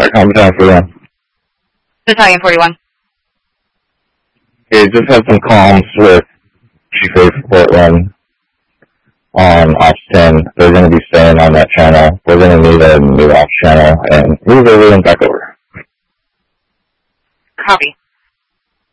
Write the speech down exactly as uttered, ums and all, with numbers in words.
Combat Battalion forty-one. Battalion forty-one. Okay, just had some comms with Chief A for Portland on Ops ten. They're going to be staying on that channel. We're going to need a new Ops channel and move everyone back over. Copy.